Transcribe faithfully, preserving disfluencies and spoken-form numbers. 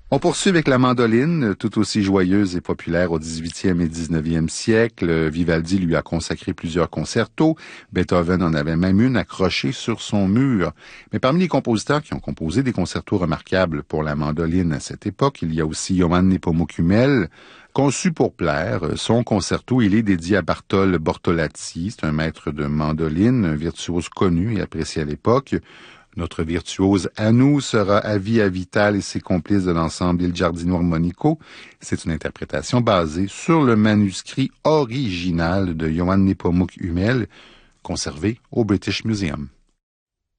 On poursuit avec la mandoline, tout aussi joyeuse et populaire au dix-huitième et dix-neuvième siècle. Vivaldi lui a consacré plusieurs concertos. Beethoven en avait même une accrochée sur son mur. Mais parmi les compositeurs qui ont composé des concertos remarquables pour la mandoline à cette époque, il y a aussi Johann Nepomuk Hummel. Conçu pour plaire, son concerto, il est dédié à Bartol Bortolatti. C'est un maître de mandoline, un virtuose connu et apprécié à l'époque. Notre virtuose à nous sera Avi Avital et ses complices de l'ensemble Il Giardino Armonico. C'est une interprétation basée sur le manuscrit original de Johann Nepomuk Hummel, conservé au British Museum.